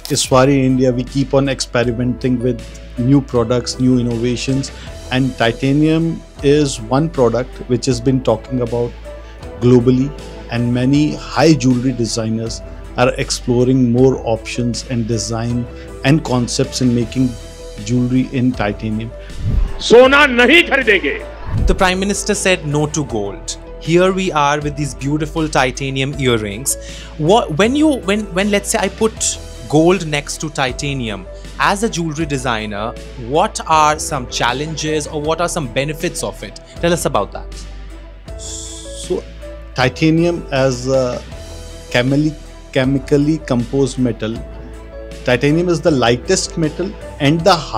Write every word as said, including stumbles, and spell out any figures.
Iswari India, we keep on experimenting with new products, new innovations, and titanium is one product which has been talking about globally, and many high jewelry designers are exploring more options and design and concepts in making jewelry in titanium. सोना नहीं खरीदेंगे. The Prime Minister said no to gold. Here we are with these beautiful titanium earrings. What when you when when let's say I put gold next to titanium, as a jewelry designer, what are some challenges or what are some benefits of it? Tell us about that. So titanium as a chemically chemically composed metal, titanium is the lightest metal and the